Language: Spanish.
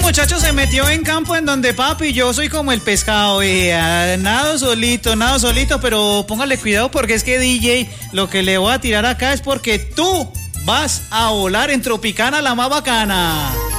muchacho se metió en campo en donde papi, yo soy como el pescado, nado solito, pero póngale cuidado porque es que DJ, lo que le voy a tirar acá es porque tú vas a volar en Tropicana la más bacana.